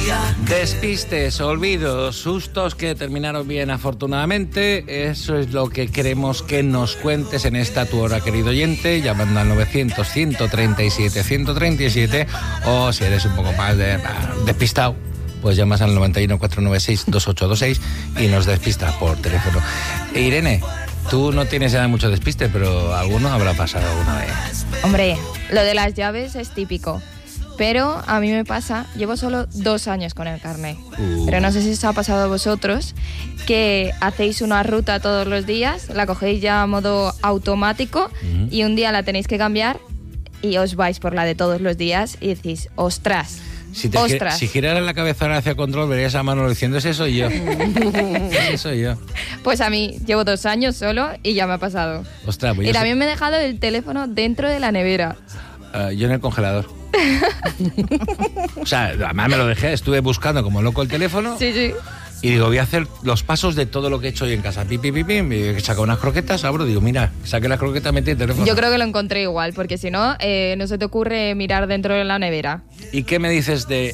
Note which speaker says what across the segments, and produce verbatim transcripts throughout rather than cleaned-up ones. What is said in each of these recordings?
Speaker 1: Despistes, olvidos, sustos que terminaron bien afortunadamente. Eso es lo que queremos que nos cuentes en esta tu hora, querido oyente, llamando al novecientos, ciento treinta y siete, ciento treinta y siete, o si eres un poco más de, despistado, pues llamas al noventa y uno, cuatrocientos noventa y seis, veintiocho veintiséis y nos despistas por teléfono. E Irene, tú no tienes ya mucho despiste, pero alguno habrá pasado alguna vez.
Speaker 2: Hombre, lo de las llaves es típico. Pero a mí me pasa, llevo solo dos años con el carnet, uh. pero no sé si os ha pasado a vosotros, que hacéis una ruta todos los días, la cogéis ya a modo automático uh-huh. y un día la tenéis que cambiar y os vais por la de todos los días y decís, ostras,
Speaker 1: si te
Speaker 2: ostras.
Speaker 1: Si giraras la cabeza ahora hacia control, verías a Manolo diciendo, ese soy yo, ese soy yo.
Speaker 2: Pues a mí, llevo dos años solo y ya me ha pasado.
Speaker 1: Ostras, pues
Speaker 2: y
Speaker 1: yo
Speaker 2: también
Speaker 1: sé...
Speaker 2: me he dejado el teléfono dentro de la nevera.
Speaker 1: Uh, yo en el congelador. O sea, además me lo dejé, estuve buscando como loco el teléfono.
Speaker 2: Sí, sí.
Speaker 1: Y digo, voy a hacer los pasos de todo lo que he hecho hoy en casa. Pi, pi, pi, pi, me saco unas croquetas, abro, digo, mira, saqué las croquetas, metí el teléfono.
Speaker 2: Yo creo que lo encontré igual, porque si no, eh, no se te ocurre mirar dentro de la nevera.
Speaker 1: ¿Y qué me dices de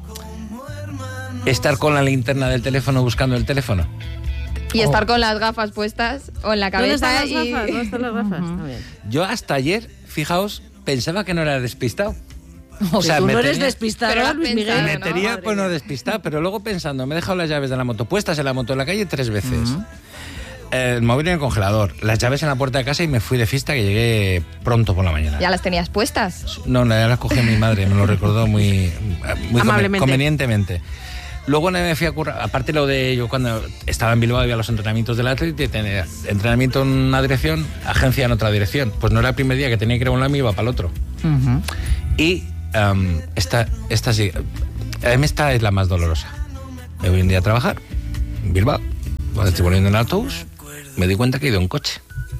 Speaker 1: estar con la linterna del teléfono buscando el teléfono?
Speaker 2: Y
Speaker 1: oh.
Speaker 2: estar con las gafas puestas o en la cabeza.
Speaker 3: ¿Dónde están las
Speaker 2: y...
Speaker 3: gafas? ¿Dónde están las gafas?
Speaker 2: Uh-huh.
Speaker 3: Está bien.
Speaker 1: Yo hasta ayer, fijaos, pensaba que no era despistado.
Speaker 3: O sea, tú no eres
Speaker 1: tenía...
Speaker 3: despistado,
Speaker 2: pero
Speaker 3: Luis Miguel.
Speaker 1: Me
Speaker 2: ¿no?
Speaker 1: tenía, pues no despistado, pero luego pensando, me he dejado las llaves de la moto puestas en la moto en la calle tres veces. Uh-huh. El móvil en el congelador, las llaves en la puerta de casa y me fui de fiesta que llegué pronto por la mañana.
Speaker 2: ¿Ya las tenías puestas?
Speaker 1: No, ya las cogí mi madre, me lo recordó muy, muy
Speaker 3: amablemente,
Speaker 1: convenientemente. Luego me fui a currar, aparte lo de yo cuando estaba en Bilbao había los entrenamientos del Atleti, tenía entrenamiento en una dirección, agencia en otra dirección. Pues no era el primer día que tenía que ir a un lado y iba para el otro. Uh-huh. Y um, esta, esta sí, esta es la más dolorosa. Me voy un día a trabajar en Bilbao, cuando estoy volviendo en el autobús, me di cuenta que he ido en coche.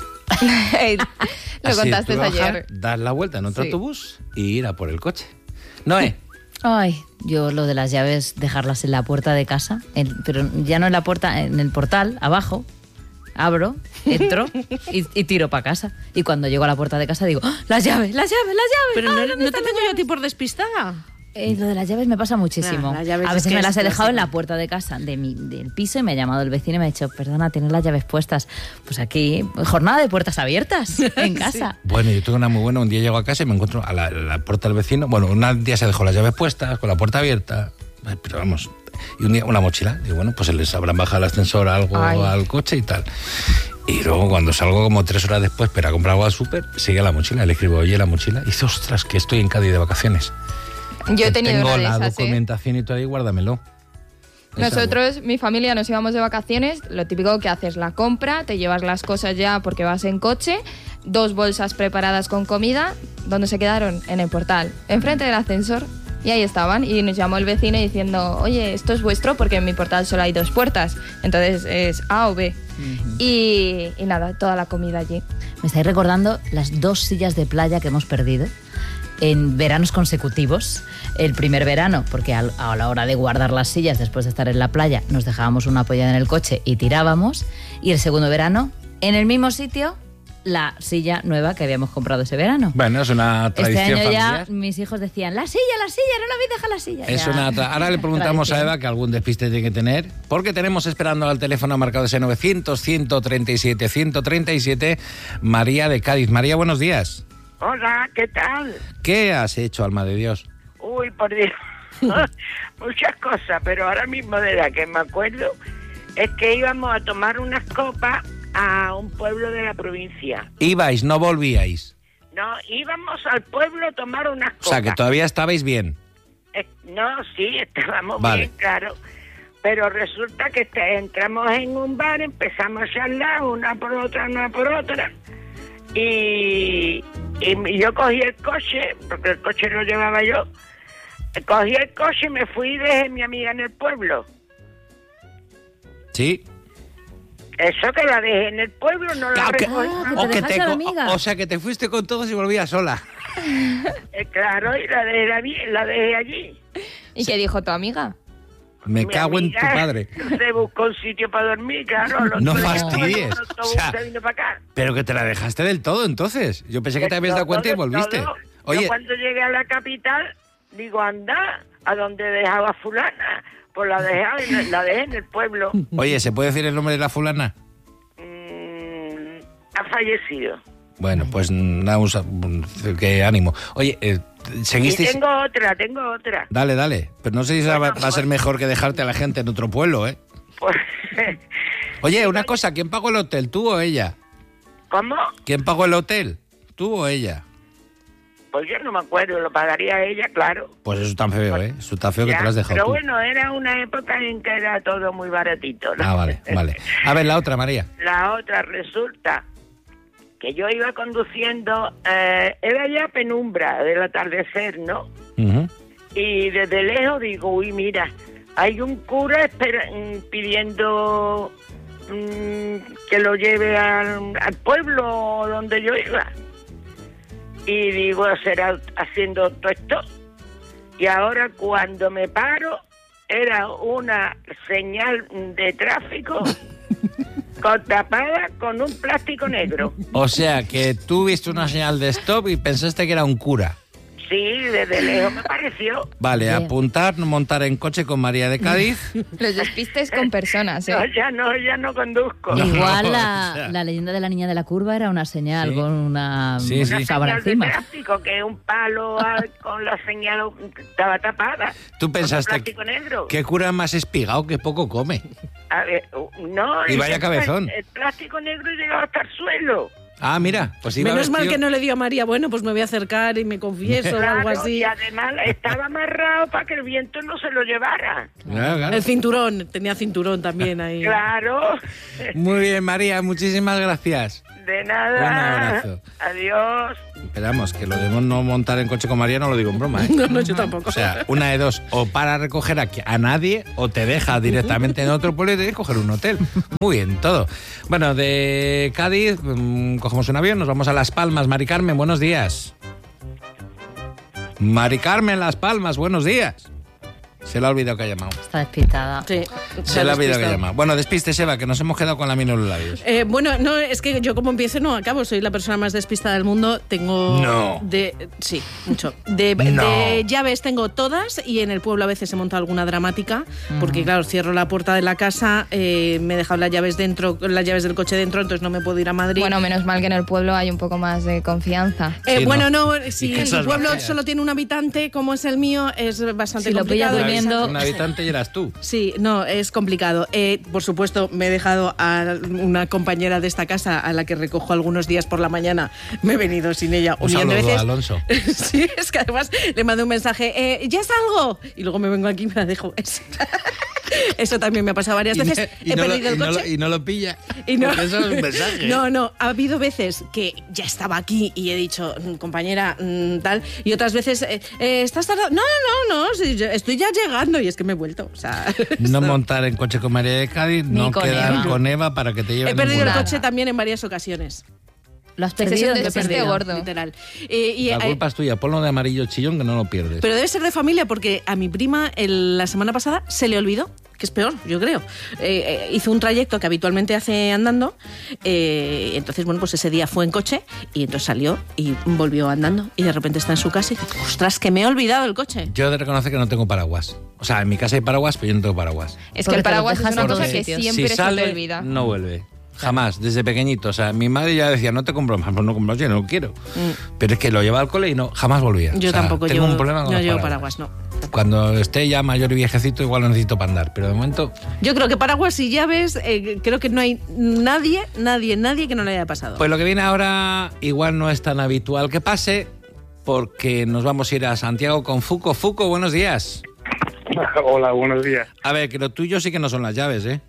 Speaker 2: Lo
Speaker 1: Así,
Speaker 2: contaste
Speaker 1: bajar,
Speaker 2: ayer.
Speaker 1: Dar la vuelta en otro
Speaker 2: sí.
Speaker 1: autobús y ir a por el coche. Noé.
Speaker 4: Ay, yo lo de las llaves, dejarlas en la puerta de casa, en, pero ya no en la puerta, en el portal, abajo, abro, entro y, y tiro para casa. Y cuando llego a la puerta de casa digo, ¡oh, las llaves, las llaves, las llaves!
Speaker 3: Pero
Speaker 4: Ay,
Speaker 3: no, no te tengo yo a ti por despistada.
Speaker 4: Eh, lo de las llaves me pasa muchísimo.
Speaker 3: Nah, llaves
Speaker 4: a veces
Speaker 3: es
Speaker 4: me las he
Speaker 3: es
Speaker 4: dejado en
Speaker 3: clásico.
Speaker 4: la puerta de casa de mi, del piso y me ha llamado el vecino y me ha dicho, perdona, tienes las llaves puestas. Pues aquí, jornada de puertas abiertas en casa.
Speaker 1: Sí. Bueno, yo tuve una muy buena. Un día llego a casa y me encuentro a la, a la puerta del vecino. Bueno, un día se dejó las llaves puestas, con la puerta abierta. Pero vamos, y un día una mochila. Digo, bueno, pues se les habrán bajado el ascensor algo Ay. al coche y tal. Y luego cuando salgo como tres horas después para comprar algo al súper, sigue la mochila. Le escribo, oye, la mochila. Y dice, ostras, que estoy en Cádiz de vacaciones.
Speaker 2: Yo he tenido
Speaker 1: Tengo
Speaker 2: una de
Speaker 1: la
Speaker 2: esas,
Speaker 1: documentación ¿eh? y todo ahí, guárdamelo.
Speaker 2: Nosotros, mi familia, nos íbamos de vacaciones. Lo típico que haces la compra, te llevas las cosas ya porque vas en coche, dos bolsas preparadas con comida. ¿Dónde se quedaron? En el portal, enfrente del ascensor. Y ahí estaban. Y nos llamó el vecino diciendo, oye, esto es vuestro porque en mi portal solo hay dos puertas. Entonces es A o B. Uh-huh. Y, y nada, toda la comida allí.
Speaker 4: Me estáis recordando las dos sillas de playa que hemos perdido en veranos consecutivos. El primer verano, porque a la hora de guardar las sillas después de estar en la playa, nos dejábamos una apoyada en el coche y tirábamos. Y el segundo verano, en el mismo sitio, la silla nueva que habíamos comprado ese verano.
Speaker 1: Bueno, es una tradición
Speaker 4: familiar. Este año
Speaker 1: familiar.
Speaker 4: ya mis hijos decían, la silla, la silla, no la habéis dejado la silla.
Speaker 1: Es
Speaker 4: ya.
Speaker 1: una tra- Ahora le preguntamos
Speaker 4: tradición.
Speaker 1: a Eva que algún despiste tiene que tener, porque tenemos esperando al teléfono marcado ese novecientos, ciento treinta y siete, ciento treinta y siete, María de Cádiz. María, buenos días.
Speaker 5: Hola, ¿qué tal?
Speaker 1: ¿Qué has hecho, alma de Dios?
Speaker 5: Uy, por Dios. Muchas cosas, pero ahora mismo de la que me acuerdo es que íbamos a tomar unas copas a un pueblo de la provincia.
Speaker 1: Ibais, no volvíais.
Speaker 5: No, íbamos al pueblo a tomar unas copas.
Speaker 1: O sea, que todavía estabais bien.
Speaker 5: Eh, no, sí, estábamos
Speaker 1: Vale.
Speaker 5: bien, claro. Pero resulta que te- entramos en un bar, empezamos a charlar una por otra, una por otra. Y, y yo cogí el coche, porque el coche lo llevaba yo. Cogí el coche y me fui y dejé a mi amiga en el pueblo.
Speaker 1: Sí.
Speaker 5: Eso que la dejé en el pueblo, no la
Speaker 1: Claro que-
Speaker 5: recogí.
Speaker 4: Ah, que
Speaker 1: o,
Speaker 4: te
Speaker 1: que
Speaker 4: dejaste
Speaker 1: te
Speaker 4: a la
Speaker 1: co-
Speaker 4: amiga.
Speaker 1: o sea, que te fuiste con todos y volvías sola.
Speaker 5: Eh, claro, y la dejé, allí, la dejé allí.
Speaker 2: ¿Y qué dijo tu amiga?
Speaker 1: Me
Speaker 5: Mi
Speaker 1: cago en
Speaker 5: amiga
Speaker 1: tu padre.
Speaker 5: Se buscó un sitio para dormir, claro. Los
Speaker 1: No
Speaker 5: otros
Speaker 1: fastidies.
Speaker 5: días, el autobús
Speaker 1: O sea,
Speaker 5: se vino para acá.
Speaker 1: Pero que te la dejaste del todo, entonces. Yo pensé que te habías dado cuenta y
Speaker 5: Todo,
Speaker 1: volviste.
Speaker 5: todo.
Speaker 1: Oye,
Speaker 5: Yo cuando llegué a la capital, digo, anda, ¿a dónde dejaba fulana? Pues la dejé, en- la dejé en el pueblo.
Speaker 1: Oye, ¿se puede decir el nombre de la fulana?
Speaker 5: Mm, ha fallecido.
Speaker 1: Bueno, pues nada, un sa- qué ánimo. Oye, eh,
Speaker 5: Y
Speaker 1: seguisteis...
Speaker 5: tengo otra, tengo otra.
Speaker 1: Dale, dale. Pero no sé si esa va,
Speaker 5: Bueno,
Speaker 1: va a ser
Speaker 5: pues-
Speaker 1: mejor que dejarte a la gente en otro pueblo, ¿eh?
Speaker 5: Pues,
Speaker 1: Oye, una cosa, ¿quién pagó el hotel? ¿Tú o ella?
Speaker 5: ¿Cómo?
Speaker 1: ¿Quién pagó el hotel? ¿Tú o ella?
Speaker 5: Pues yo no me acuerdo, lo pagaría ella, claro.
Speaker 1: Pues eso está feo, ¿eh? Eso está feo que
Speaker 5: Ya,
Speaker 1: te lo has dejado
Speaker 5: pero
Speaker 1: tú.
Speaker 5: bueno, era una época en que era todo muy baratito, ¿no?
Speaker 1: Ah, vale, vale. A ver, la otra, María.
Speaker 5: La otra resulta que yo iba conduciendo, eh, era ya penumbra del atardecer, ¿no?
Speaker 1: Ujú.
Speaker 5: Y desde lejos digo, uy, mira, hay un cura espera- mm, pidiendo mm, que lo lleve al, al pueblo donde yo iba. Y digo, será haciendo todo esto. Y ahora cuando me paro, era una señal de tráfico con, tapada con un plástico negro.
Speaker 1: O sea, que tú viste una señal de stop y pensaste que era un cura.
Speaker 5: Sí, desde lejos me pareció.
Speaker 1: Vale,
Speaker 4: Bien.
Speaker 1: apuntar, no montar en coche con María de Cádiz.
Speaker 2: Los despistes con personas, ¿eh?
Speaker 5: No, ya no, ya no conduzco.
Speaker 1: No.
Speaker 4: Igual
Speaker 1: o
Speaker 4: la,
Speaker 1: sea.
Speaker 4: la leyenda de la niña de la curva era una señal
Speaker 1: Sí.
Speaker 4: con una,
Speaker 1: Sí,
Speaker 4: una
Speaker 1: sí.
Speaker 5: Una
Speaker 4: sábana
Speaker 5: señal de
Speaker 4: encima.
Speaker 5: plástico, que un palo ah, con la señal estaba tapada.
Speaker 1: Tú pensaste
Speaker 5: Con plástico negro.
Speaker 1: ¿Qué cura más espigado que poco come?
Speaker 5: A ver, no.
Speaker 1: Y
Speaker 5: es
Speaker 1: vaya
Speaker 5: que
Speaker 1: cabezón.
Speaker 5: El, el plástico negro llegaba hasta el suelo.
Speaker 1: Ah, mira, pues iba
Speaker 3: Menos mal
Speaker 1: vestido-
Speaker 3: que no le dio a María, bueno, pues me voy a acercar y me confieso o algo
Speaker 5: Claro,
Speaker 3: así.
Speaker 5: y además estaba amarrado para que el viento no se lo llevara.
Speaker 1: Claro, claro.
Speaker 3: El cinturón, tenía cinturón también ahí.
Speaker 5: Claro.
Speaker 1: Muy bien, María, muchísimas gracias.
Speaker 5: De nada.
Speaker 1: Un abrazo.
Speaker 5: Adiós.
Speaker 1: Esperamos, que lo de no montar en coche con María no lo digo en broma, ¿eh?
Speaker 3: No, no, yo tampoco.
Speaker 1: O sea, una de dos, o para recoger a, a nadie, o te deja directamente en otro pueblo y te que coger un hotel. Muy bien, todo. Bueno, de Cádiz mmm, cogemos un avión, nos vamos a Las Palmas. Mari Carmen, buenos días. Mari Carmen, Las Palmas, buenos días. Se le ha olvidado que ha llamado.
Speaker 4: Está despistada.
Speaker 3: Sí,
Speaker 1: Se le ha olvidado que ha
Speaker 3: despistado.
Speaker 1: llamado. Bueno, despiste, Seba, que nos hemos quedado con la mina en los labios.
Speaker 3: Eh, bueno, no, es que yo como empiezo no acabo, soy la persona más despistada del mundo, tengo...
Speaker 1: No.
Speaker 3: De, sí, mucho. De,
Speaker 1: No.
Speaker 3: de llaves tengo todas y en el pueblo a veces he montado alguna dramática, porque claro, cierro la puerta de la casa, eh, me he dejado las llaves dentro, las llaves del coche dentro, entonces no me puedo ir a Madrid.
Speaker 2: Bueno, menos mal que en el pueblo hay un poco más de confianza.
Speaker 3: Eh,
Speaker 1: Sí,
Speaker 3: bueno,
Speaker 1: no.
Speaker 3: no, si
Speaker 1: que
Speaker 3: tu
Speaker 1: esas
Speaker 3: pueblo
Speaker 1: vacías.
Speaker 3: solo tiene un habitante como es el mío, es bastante
Speaker 4: Si lo pillas
Speaker 3: complicado.
Speaker 4: durmiendo-
Speaker 1: Un habitante y eras tú.
Speaker 3: Sí, no, es complicado. Eh, por supuesto, me he dejado a una compañera de esta casa a la que recojo algunos días por la mañana. Me he venido sin ella
Speaker 1: Un
Speaker 3: un millón de
Speaker 1: saludo,
Speaker 3: veces.
Speaker 1: Alonso.
Speaker 3: Sí, es que además le mando un mensaje, eh, ya salgo. Y luego me vengo aquí y me la dejo. Eso también me ha pasado varias
Speaker 1: Y,
Speaker 3: veces.
Speaker 1: y
Speaker 3: He
Speaker 1: no lo,
Speaker 3: perdido
Speaker 1: y
Speaker 3: el
Speaker 1: no lo-
Speaker 3: coche.
Speaker 1: y no lo pilla.
Speaker 3: Y no,
Speaker 1: Porque eso es un mensaje.
Speaker 3: no, no, ha habido veces que ya estaba aquí y he dicho, "Mm, compañera, mm, tal, y otras veces, eh, eh, ¿estás tardando? No, no, no, sí, yo estoy ya llegando y es que me he vuelto. O sea,
Speaker 1: No
Speaker 3: esto-
Speaker 1: montar en coche con María de Cádiz,
Speaker 2: Ni
Speaker 1: no
Speaker 2: con
Speaker 1: quedar
Speaker 2: Eva.
Speaker 1: con Eva para que te lleven
Speaker 3: He perdido
Speaker 1: ningún
Speaker 3: el
Speaker 1: lado.
Speaker 3: coche también en varias ocasiones.
Speaker 4: Lo has
Speaker 2: Ese es
Speaker 4: perdido.
Speaker 2: un
Speaker 4: Lo he
Speaker 2: despiste
Speaker 4: perdido.
Speaker 2: gordo.
Speaker 3: Literal. Eh, y,
Speaker 1: La
Speaker 3: eh,
Speaker 1: culpa es tuya, ponlo de amarillo chillón que no lo pierdes.
Speaker 3: pero debe ser de familia porque a mi prima el- la semana pasada se le olvidó, que es peor, yo creo. Eh, eh, hizo un trayecto que habitualmente hace andando, eh, entonces, bueno, pues ese día fue en coche y entonces salió y volvió andando y de repente está en su casa y dice, ostras, que me he olvidado el coche.
Speaker 1: Yo he de reconocer que no tengo paraguas. O sea, en mi casa hay paraguas, pero yo no tengo paraguas.
Speaker 2: Es que
Speaker 4: Porque
Speaker 2: el
Speaker 4: te lo
Speaker 2: paraguas es
Speaker 4: dejas
Speaker 2: una
Speaker 4: en
Speaker 2: cosa
Speaker 4: todos
Speaker 2: que
Speaker 4: sitios.
Speaker 2: siempre
Speaker 1: si
Speaker 2: se
Speaker 1: sale,
Speaker 2: te olvida.
Speaker 1: no vuelve. Jamás, desde pequeñito. O sea, mi madre ya decía, no te compro más, pues no compro, yo no lo quiero. Pero es que lo llevaba al cole y no, jamás volvía.
Speaker 3: Mm. Yo
Speaker 1: O sea,
Speaker 3: tampoco
Speaker 1: tengo
Speaker 3: llevo,
Speaker 1: un problema con
Speaker 3: no
Speaker 1: los
Speaker 3: llevo
Speaker 1: paraguas.
Speaker 3: paraguas, no.
Speaker 1: Cuando esté ya mayor y viejecito, igual lo necesito para andar. Pero de momento,
Speaker 3: Yo creo que paraguas y llaves, eh, creo que no hay nadie, nadie, nadie que no le haya pasado.
Speaker 1: pues lo que viene ahora igual no es tan habitual que pase, porque nos vamos a ir a Santiago con Fuco. Fuco, buenos días.
Speaker 6: Hola, buenos días.
Speaker 1: A ver, que lo tuyo sí que no son las llaves, ¿eh?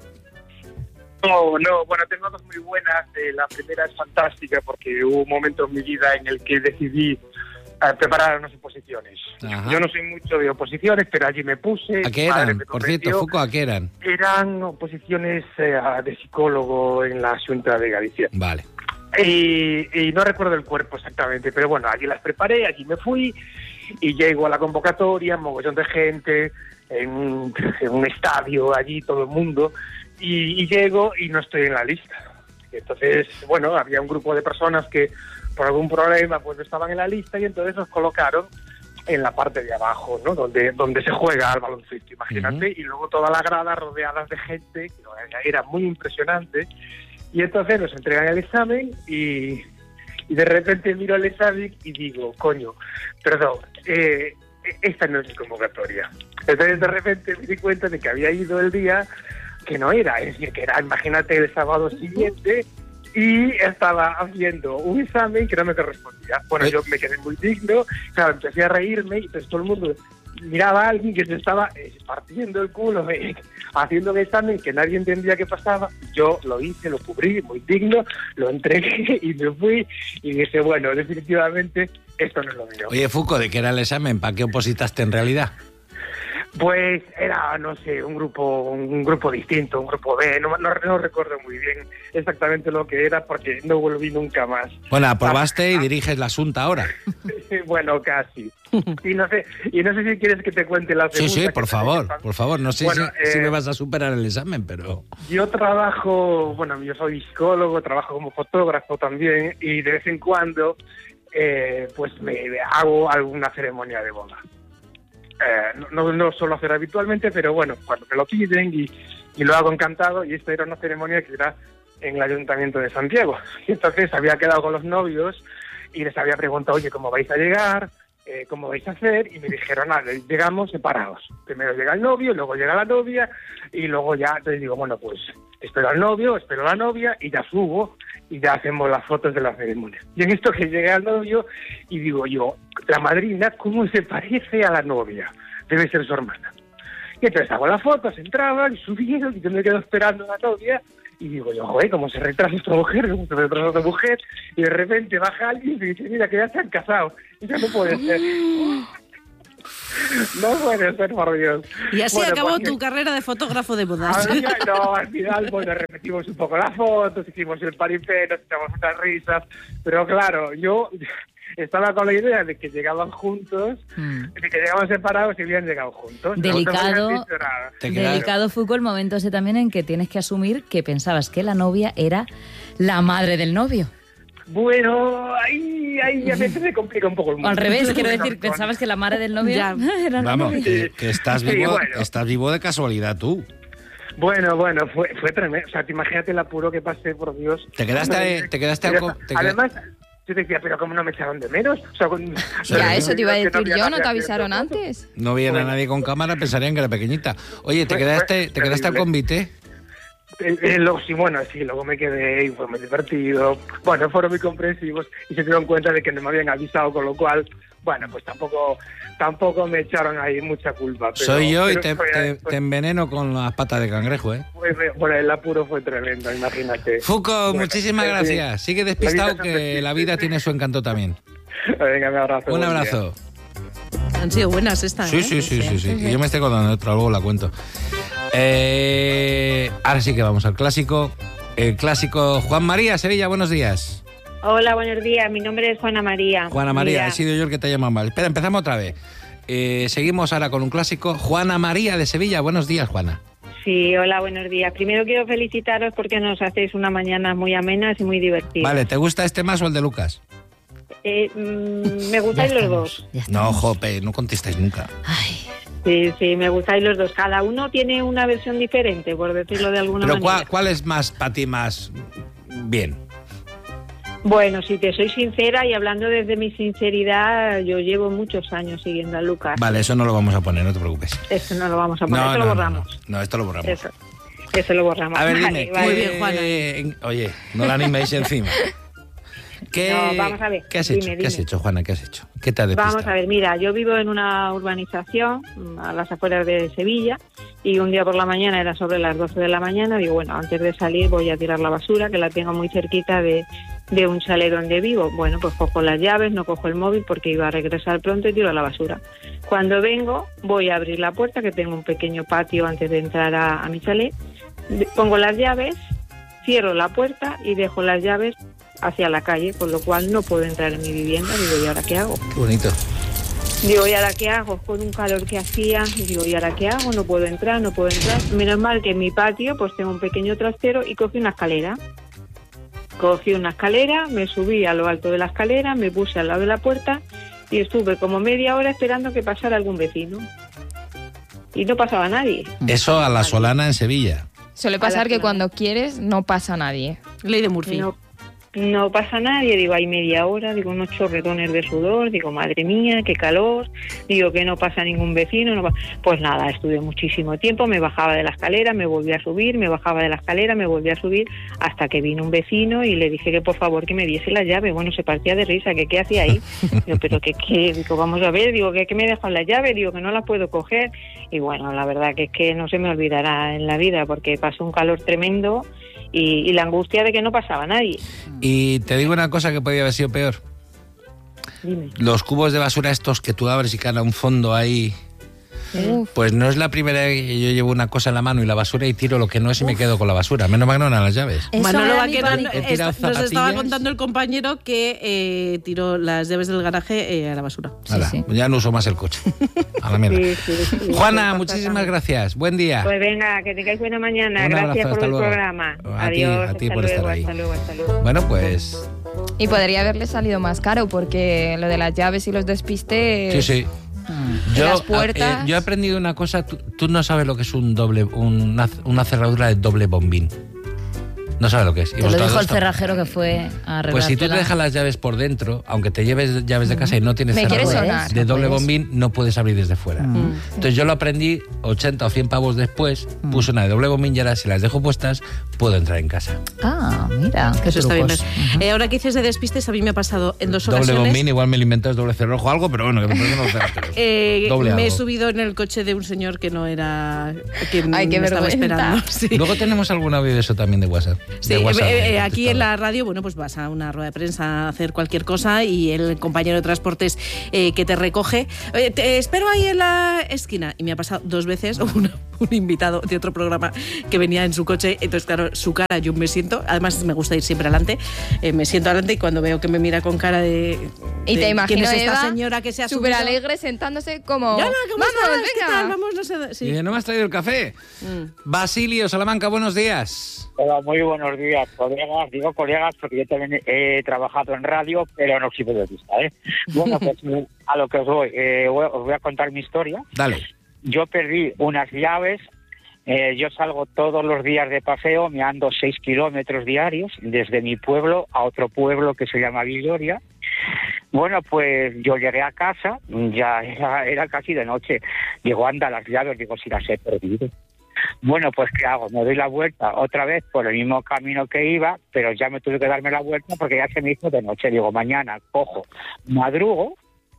Speaker 6: No, no, bueno, tengo dos muy buenas. Eh, la primera es fantástica porque hubo un momento en mi vida en el que decidí eh, preparar unas oposiciones.
Speaker 1: Ajá.
Speaker 6: Yo no soy mucho de oposiciones, pero allí me puse.
Speaker 1: ¿A qué
Speaker 6: mi madre
Speaker 1: eran?
Speaker 6: me
Speaker 1: Por cierto,
Speaker 6: convenció.
Speaker 1: Fuco, ¿a qué eran?
Speaker 6: Eran oposiciones eh, de psicólogo en la Junta de Galicia.
Speaker 1: Vale.
Speaker 6: Y, y no recuerdo el cuerpo exactamente, pero bueno, allí las preparé, allí me fui y llego a la convocatoria, mogollón de gente, en un, en un estadio, allí todo el mundo, y, y llego y no estoy en la lista. Entonces, bueno, había un grupo de personas que por algún problema pues no estaban en la lista y entonces nos colocaron en la parte de abajo, ¿no? Donde, donde se juega al baloncesto, imagínate, uh-huh. y luego toda la grada rodeadas de gente, que era muy impresionante, y entonces nos entregan el examen y, y de repente miro el examen y digo, coño, perdón, eh, esta no es mi convocatoria. Entonces de repente me di cuenta de que había ido el día que no era, es decir, que era, imagínate, el sábado siguiente, y estaba haciendo un examen que no me correspondía. Bueno, yo me quedé muy digno, claro, empecé a reírme y pues todo el mundo miraba a alguien que se estaba eh, partiendo el culo, eh, haciendo un examen que nadie entendía qué pasaba. Yo lo hice, lo cubrí, muy digno, lo entregué y me fui y dije, bueno, definitivamente esto no es lo mío.
Speaker 1: Oye, Fuco, ¿de qué era el examen? ¿Para qué opositaste en realidad?
Speaker 6: Pues era, no sé, un grupo un grupo distinto, un grupo B, no, no, no recuerdo muy bien exactamente lo que era porque no volví nunca más.
Speaker 1: Bueno, aprobaste ah, y diriges la Asunta ahora.
Speaker 6: Bueno, casi. Y no sé y no sé si quieres que te cuente la segunda.
Speaker 1: Sí, sí, por favor, por favor. No sé
Speaker 6: bueno,
Speaker 1: si,
Speaker 6: eh,
Speaker 1: si me vas a superar el examen, pero...
Speaker 6: Yo trabajo, bueno, yo soy psicólogo, trabajo como fotógrafo también y de vez en cuando eh, pues me hago alguna ceremonia de boda. Eh, no, no suelo hacer habitualmente, pero bueno, cuando me lo piden y, y lo hago encantado, y esta era una ceremonia que era en el Ayuntamiento de Santiago. Y entonces había quedado con los novios y les había preguntado, oye, ¿cómo vais a llegar? Eh, ¿Cómo vais a hacer? Y me dijeron, nada, llegamos separados. Primero llega el novio, luego llega la novia, y luego ya, entonces digo, bueno, pues espero al novio, espero a la novia, y ya subo, y ya hacemos las fotos de la ceremonia. Y en esto que llega el novio, y digo yo, la madrina, ¿cómo se parece a la novia? Debe ser su hermana. Y entonces hago las fotos, entraban, y subieron, y yo me quedo esperando a la novia, y digo yo, joder, ¿cómo se retrasa esta mujer? ¿Cómo se retrasa esta mujer? Y de repente baja alguien y me dice, mira, que ya se han casado. Y ya no puede ser. No puede ser, por Dios.
Speaker 3: Y así bueno, acabó porque... tu carrera de fotógrafo de bodas.
Speaker 6: Al final, no, al final, bueno, repetimos un poco las fotos, hicimos el paripé, nos echamos unas risas, pero claro, yo estaba con la idea de que llegaban juntos, mm. de que llegaban separados y habían llegado juntos.
Speaker 4: Delicado,
Speaker 6: no
Speaker 4: delicado Fuco, el momento ese también en que tienes que asumir que pensabas que la novia era la madre del novio.
Speaker 6: Bueno, ahí, ahí a veces me complica un poco el mundo.
Speaker 4: O al revés, quiero decir, pensabas que la madre del novio ya. Era la
Speaker 1: Vamos,
Speaker 4: novia.
Speaker 1: Que, que estás vivo, sí, bueno. estás vivo de casualidad tú.
Speaker 6: Bueno, bueno, fue fue tremendo. O sea, te imagínate el apuro que pasé, por Dios.
Speaker 1: Te quedaste, te quedaste
Speaker 6: pero,
Speaker 1: al, te
Speaker 6: además, yo te decía, pero ¿cómo no me echaron de menos? O sea, con,
Speaker 2: ya, eso te iba a decir yo, ¿no te avisaron antes?
Speaker 1: No viera bueno. a nadie con cámara, pensarían que era pequeñita. Oye, ¿te fue, quedaste, fue ¿te quedaste al convite?
Speaker 6: Eh, eh, luego, sí, bueno, sí, luego me quedé y fue muy divertido. Bueno, fueron muy comprensivos y se dieron cuenta de que no me habían avisado, con lo cual, bueno, pues tampoco tampoco me echaron ahí mucha culpa. Pero,
Speaker 1: Soy yo
Speaker 6: pero
Speaker 1: y te,
Speaker 6: fue,
Speaker 1: te,
Speaker 6: fue,
Speaker 1: te enveneno con las patas de cangrejo, ¿eh?
Speaker 6: Fue, bueno, el apuro fue tremendo, imagínate.
Speaker 1: Fuco,
Speaker 6: bueno,
Speaker 1: muchísimas
Speaker 6: sí,
Speaker 1: gracias. Sigue despistado
Speaker 6: la
Speaker 1: que la vida tiene su encanto también.
Speaker 6: Venga, un abrazo.
Speaker 1: Un abrazo.
Speaker 3: Han sido buenas estas,
Speaker 1: sí,
Speaker 3: ¿eh?
Speaker 1: Sí, sí, sí, sí, sí. Y yo me estoy contando otra, luego la cuento. Eh, ahora sí que vamos al clásico. El clásico Juan María, Sevilla, buenos días.
Speaker 7: Hola, buenos días. Mi nombre es Juana María.
Speaker 1: Juana María,
Speaker 7: Mira.
Speaker 1: he sido yo el que te ha llamado mal. Espera, empezamos otra vez. Eh, seguimos ahora con un clásico. Juana María de Sevilla, buenos días, Juana.
Speaker 7: Sí, hola, buenos días. Primero quiero felicitaros porque nos hacéis una mañana muy amenas y muy divertidas.
Speaker 1: Vale, ¿te gusta este más o el de Lucas?
Speaker 7: Eh, mmm, me gustáis los dos.
Speaker 1: No, jope, no contestáis nunca.
Speaker 4: Ay.
Speaker 7: Sí, sí, me gustáis los dos. Cada uno tiene una versión diferente, por decirlo de alguna
Speaker 1: Pero
Speaker 7: manera.
Speaker 1: ¿cuál, ¿cuál es más para ti más bien?
Speaker 7: Bueno, si te soy sincera y hablando desde mi sinceridad, yo llevo muchos años siguiendo a Lucas.
Speaker 1: Vale, eso no lo vamos a poner, no te preocupes.
Speaker 7: Eso no lo vamos a poner,
Speaker 1: no,
Speaker 7: eso
Speaker 1: no,
Speaker 7: lo borramos.
Speaker 1: No, no, no, esto lo borramos.
Speaker 7: Eso, eso lo borramos.
Speaker 1: A ver, dime,
Speaker 7: vale,
Speaker 1: ¿qué,
Speaker 7: vale.
Speaker 3: Muy bien, Juana.
Speaker 1: Eh, oye, no la animéis encima. ¿Qué,
Speaker 7: No, vamos a ver,
Speaker 1: ¿qué has
Speaker 7: dime,
Speaker 1: hecho?
Speaker 7: dime.
Speaker 1: ¿Qué has hecho, Juana? ¿Qué has hecho? ¿Qué te ha despistado?
Speaker 7: Vamos a ver, mira, yo vivo en una urbanización a las afueras de Sevilla y un día por la mañana, era sobre las doce de la mañana, digo, bueno, antes de salir voy a tirar la basura, que la tengo muy cerquita de, de un chalet donde vivo. Bueno, pues cojo las llaves, no cojo el móvil porque iba a regresar pronto y tiro la basura. Cuando vengo, voy a abrir la puerta, que tengo un pequeño patio antes de entrar a, a mi chalet, pongo las llaves, cierro la puerta y dejo las llaves hacia la calle, con lo cual no puedo entrar en mi vivienda. Digo, ¿y ahora qué hago?
Speaker 1: Qué bonito.
Speaker 7: Digo, ¿y ahora qué hago? Con un calor que hacía, digo, ¿y ahora qué hago? No puedo entrar, no puedo entrar. Menos mal que en mi patio pues tengo un pequeño trastero y cogí una escalera. Cogí una escalera, me subí a lo alto de la escalera, me puse al lado de la puerta y estuve como media hora esperando que pasara algún vecino. Y no pasaba nadie.
Speaker 1: Eso a la Solana en Sevilla.
Speaker 2: Suele pasar que cuando quieres no pasa nadie.
Speaker 3: Ley de Murphy.
Speaker 7: No, no pasa nadie, digo, hay media hora, digo, unos chorretones de sudor, digo, madre mía, qué calor, digo, que no pasa ningún vecino, no pa-. Pues nada, estuve muchísimo tiempo, me bajaba de la escalera, me volvía a subir, me bajaba de la escalera, me volvía a subir, hasta que vino un vecino y le dije que por favor que me diese la llave. Bueno, se partía de risa, que qué hacía ahí. Digo, pero que qué, digo, vamos a ver, digo, que, que me dejan la llave, digo, que no la puedo coger. Y bueno, la verdad que es que no se me olvidará en la vida, porque pasó un calor tremendo. Y, y la angustia de que no pasaba nadie.
Speaker 1: Y te digo una cosa que podía haber sido peor.
Speaker 7: Dime.
Speaker 1: Los cubos de basura estos que tú abres y queda un fondo ahí.
Speaker 2: Uf.
Speaker 1: Pues no es la primera vez que yo llevo una cosa en la mano y la basura y tiro lo que no es y me quedo con la basura. Menos mal que no eran las llaves.
Speaker 4: Eso
Speaker 3: Manolo
Speaker 4: era mi
Speaker 3: Vaquero
Speaker 4: padre.
Speaker 1: He tirado
Speaker 3: es- nos estaba
Speaker 1: zapatillas.
Speaker 3: contando el compañero que eh, tiró las llaves del garaje eh, a la basura.
Speaker 4: Sí,
Speaker 1: Hala,
Speaker 4: sí.
Speaker 1: ya no uso más el coche. A la mierda.
Speaker 7: Sí, sí, sí,
Speaker 1: Juana,
Speaker 7: sí,
Speaker 1: muchísimas
Speaker 7: pasa.
Speaker 1: gracias. Buen día.
Speaker 7: Pues venga, que tengáis buena mañana.
Speaker 1: Un
Speaker 7: Gracias
Speaker 1: abrazo,
Speaker 7: por
Speaker 1: hasta
Speaker 7: el
Speaker 1: luego.
Speaker 7: programa.
Speaker 1: A ti,
Speaker 7: Adiós,
Speaker 1: a ti
Speaker 7: hasta
Speaker 1: por
Speaker 7: luego,
Speaker 1: estar ahí.
Speaker 7: hasta luego, hasta luego.
Speaker 1: Bueno, pues
Speaker 2: Y podría haberle salido más caro porque lo de las llaves y los despistes...
Speaker 1: sí, sí.
Speaker 2: En
Speaker 1: Yo,
Speaker 2: las puertas.
Speaker 1: eh, yo he aprendido una cosa. Tú, tú no sabes lo que es un doble, una, una cerradura de doble bombín. No sabes lo que es. Y
Speaker 4: Te lo
Speaker 1: vosotros
Speaker 4: dijo el
Speaker 1: dos tam-
Speaker 4: cerrajero que fue a arreglar.
Speaker 1: Pues si tú te dejas las llaves por dentro, aunque te lleves llaves de casa y no tienes
Speaker 2: Me quiere
Speaker 1: cerradura
Speaker 2: sonar.
Speaker 1: de doble
Speaker 4: Puedes.
Speaker 1: bombín, no puedes abrir desde fuera.
Speaker 4: Mm.
Speaker 1: Entonces yo lo aprendí ochenta o cien pavos después, puse una de doble bombín y ahora si las dejo puestas, puedo entrar en casa.
Speaker 4: Ah, mira, qué
Speaker 3: Eso está bien.
Speaker 4: trucos.
Speaker 3: Eh, ahora que dices de despistes, a mí me ha pasado en dos
Speaker 1: Doble
Speaker 3: ocasiones.
Speaker 1: bombín, igual me lo inventas doble cerrojo o algo, pero bueno, que me parece no lo cerraste.
Speaker 3: Eh,
Speaker 1: Doble
Speaker 3: me he
Speaker 1: algo.
Speaker 3: subido en el coche de un señor que no era quien
Speaker 2: Ay, qué
Speaker 3: me estaba
Speaker 2: vergüenza.
Speaker 3: esperando. Sí.
Speaker 1: Luego tenemos algún audio de eso también de WhatsApp.
Speaker 3: Sí,
Speaker 1: de WhatsApp,
Speaker 3: eh, eh,
Speaker 1: de
Speaker 3: aquí en la
Speaker 1: contestador.
Speaker 3: radio, bueno, pues vas a una rueda de prensa a hacer cualquier cosa y el compañero de transportes eh, que te recoge, "Oye, te espero ahí en la esquina". Y me ha pasado dos veces un, un invitado de otro programa que venía en su coche, entonces claro, su cara, yo me siento, además me gusta ir siempre adelante, eh, me siento adelante y cuando veo que me mira con cara de...
Speaker 2: Y
Speaker 3: de,
Speaker 2: te imagino
Speaker 3: ¿quién es esta
Speaker 2: Eva,
Speaker 3: señora que se ha
Speaker 2: súper
Speaker 3: subido?
Speaker 2: alegre sentándose como...
Speaker 3: Yala, ¿cómo
Speaker 2: ¡Vamos,
Speaker 3: estás? ¿Qué
Speaker 2: venga!
Speaker 3: tal? Vamos, no sé... sí.
Speaker 1: Y dice, ¿no me has traído el café?
Speaker 3: Mm.
Speaker 1: Basilio, Salamanca, buenos días.
Speaker 8: Hola, muy buenos días, colegas. Digo colegas porque yo también he trabajado en radio, pero no soy periodista, ¿eh? Bueno, pues a lo que os voy, eh, voy- os voy a contar mi historia.
Speaker 1: Dale.
Speaker 8: Yo perdí unas llaves, eh, yo salgo todos los días de paseo, me ando seis kilómetros diarios desde mi pueblo a otro pueblo que se llama Villoria. Bueno, pues yo llegué a casa, ya era, era casi de noche. Digo, anda, las llaves, digo, si las he perdido. Bueno, pues ¿qué hago? Me doy la vuelta otra vez por el mismo camino que iba, pero ya me tuve que darme la vuelta porque ya se me hizo de noche. Digo, mañana cojo, madrugo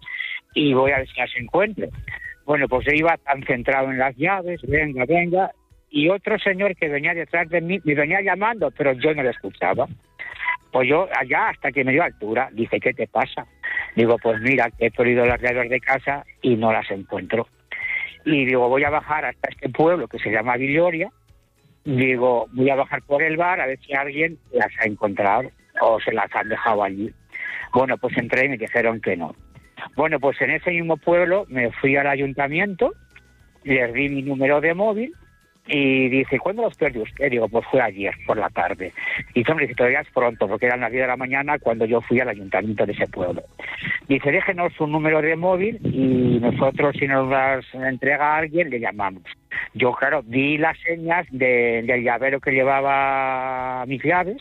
Speaker 8: y voy a ver si las encuentro. Bueno, pues yo iba tan centrado en las llaves, venga, venga, y otro señor que venía detrás de mí me venía llamando, pero yo no le escuchaba. Pues yo allá hasta que me dio altura, dije, ¿qué te pasa? Digo, pues mira, que he perdido las llaves de casa y no las encuentro. Y digo, voy a bajar hasta este pueblo que se llama Villoria. Digo, voy a bajar por el bar a ver si alguien las ha encontrado o se las han dejado allí. Bueno, pues entré y me dijeron que no. Bueno, pues en ese mismo pueblo me fui al ayuntamiento, les di mi número de móvil y dice, ¿cuándo los perdió usted? Digo, pues fue ayer por la tarde. Y hombre, dice, todavía es pronto, porque eran las diez de la mañana cuando yo fui al ayuntamiento de ese pueblo. Dice, déjenos su número de móvil y nosotros, si nos las entrega a alguien, le llamamos. Yo, claro, di las señas de, del llavero que llevaba mis llaves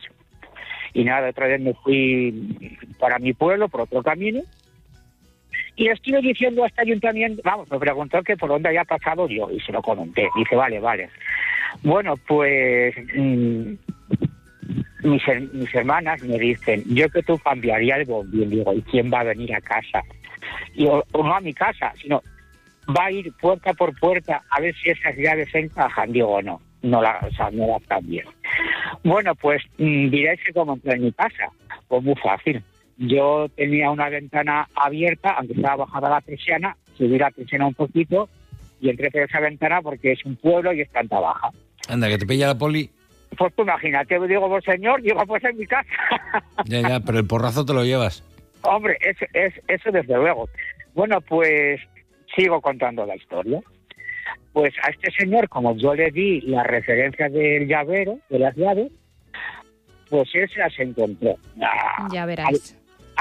Speaker 8: y nada, otra vez me fui para mi pueblo por otro camino. Y le estuve diciendo a este ayuntamiento, vamos, me preguntó que por dónde había pasado yo y se lo comenté. Dice, vale, vale. Bueno, pues mmm, mis, mis hermanas me dicen, yo que tú cambiaría el bombín. Digo, ¿y quién va a venir a casa? Y o, o no a mi casa, sino va a ir puerta por puerta a ver si esas llaves se encajan. Digo, no, no las, o sea, no las cambio. Bueno, pues mmm, diréis que como entré en mi casa, pues muy fácil. Yo tenía una ventana abierta, aunque estaba bajada la persiana, subí la persiana un poquito y entré por esa ventana porque es un pueblo y es planta baja.
Speaker 1: Anda, que te pilla la poli.
Speaker 8: Pues tú imagínate, digo, pues señor, digo, pues en mi casa.
Speaker 1: Ya, ya, pero el porrazo te lo llevas.
Speaker 8: Hombre, eso, es, eso desde luego. Bueno, pues sigo contando la historia. Pues a este señor, como yo le di la referencia del llavero, de las llaves, pues él se las encontró. Ah,
Speaker 2: Ya verás.
Speaker 8: Al,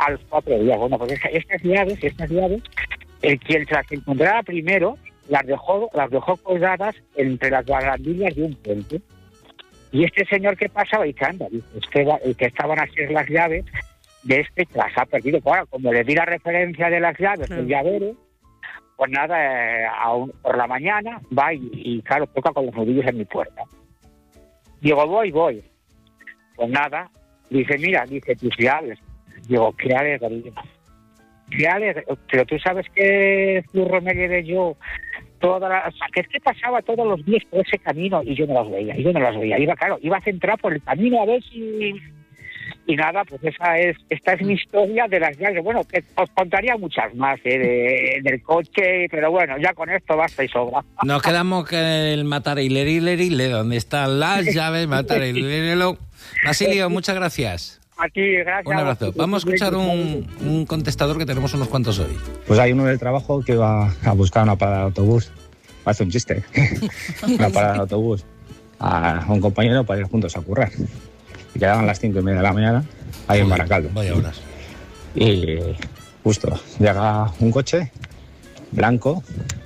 Speaker 8: a los cuatro días. Bueno, pues esta- estas llaves, estas llaves, el quien se las encontrara primero, las dejó, las dejó colgadas entre las barandillas de un puente. Y este señor que pasaba dice, anda, dice, es que, va- que estaban así las llaves de este que las ha perdido. Claro, como le di la referencia de las llaves del llavero, pues nada, eh, a un- por la mañana va y, y, claro, toca con los nudillos en mi puerta. Digo, voy, voy. Pues nada, dice, mira, dice, tus llaves. Digo, qué alegría. Qué alegría. Pero tú sabes que Zurro me llevé yo toda la... O sea, que es que pasaba todos los días por ese camino y yo no las veía, y yo no las veía. Iba, claro, iba a centrar por el camino a ver si... Y nada, pues esa es, esta es mi historia de las llaves. Bueno, que os contaría muchas más, ¿eh? de, del coche, pero bueno, ya con esto basta y sobra.
Speaker 1: Nos quedamos con el matarilerile, donde están las llaves, matarilerile. Basilio, muchas gracias.
Speaker 8: A ti, gracias.
Speaker 1: Un abrazo. Vamos a escuchar un, un contestador que tenemos unos cuantos hoy.
Speaker 9: Pues hay uno del trabajo que va a buscar una parada de autobús. Hace un chiste. Una parada de autobús a un compañero para ir juntos a currar. Y quedaban las cinco y media de la mañana ahí en Baracaldo.
Speaker 1: Vaya horas.
Speaker 9: Y justo llega un coche blanco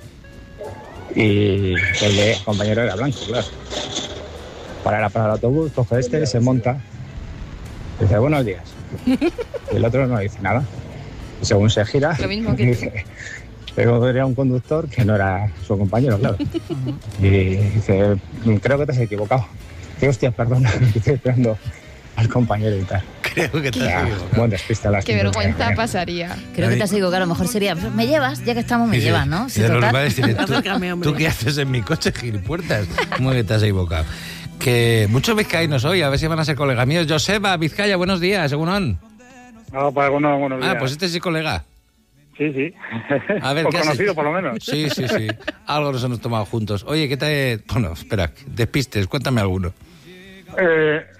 Speaker 9: y el de compañero era blanco, claro. Para la parada del autobús, coge este, se monta. Dice, buenos días. Y el otro no dice nada. Y según se gira,
Speaker 2: Lo mismo que tú.
Speaker 9: dice, pero era un conductor que no era su compañero, claro. Y dice, creo que te has equivocado. Dice, hostia, perdona, estoy esperando al compañero y tal.
Speaker 1: Creo que te
Speaker 9: Ya,
Speaker 1: has equivocado.
Speaker 9: buen despiste a las
Speaker 2: Qué
Speaker 9: cinco de la
Speaker 2: vergüenza
Speaker 9: mañana.
Speaker 2: pasaría.
Speaker 4: Creo que te has equivocado. A lo mejor sería, me llevas, ya que estamos, me
Speaker 1: Sí, sí.
Speaker 4: llevas, ¿no?
Speaker 1: Y
Speaker 4: Sí,
Speaker 1: de
Speaker 4: total.
Speaker 1: normal es decir,
Speaker 3: Acércame,
Speaker 1: ¿tú,
Speaker 3: hombre.
Speaker 1: ¿tú qué haces en mi coche, gilipuertas? ¿Cómo que te has equivocado? Que muchos vizcaínos hoy, a ver si van a ser colegas míos. Joseba, Vizcaya, buenos días, según on.
Speaker 10: No, pues algunos buenos días.
Speaker 1: Ah, pues este sí, colega.
Speaker 10: Sí, sí.
Speaker 1: A ver,
Speaker 10: Pues
Speaker 1: ¿qué has
Speaker 10: conocido,
Speaker 1: hecho?
Speaker 10: por lo menos.
Speaker 1: Sí, sí, sí. Algo nos hemos tomado juntos. Oye, ¿qué te...? Bueno, espera, despistes, cuéntame alguno.
Speaker 10: Eh,